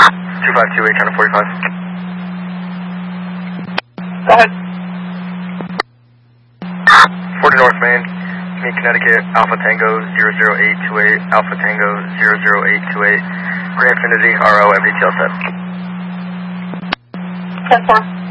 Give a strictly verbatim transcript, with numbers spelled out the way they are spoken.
two five two eight, China forty-five. Go ahead. forty North Main, Meet Connecticut, Alpha Tango zero zero eight two eight, Alpha Tango zero zero eight two eight, Grand Infinity, R O, M D T L set. ten four.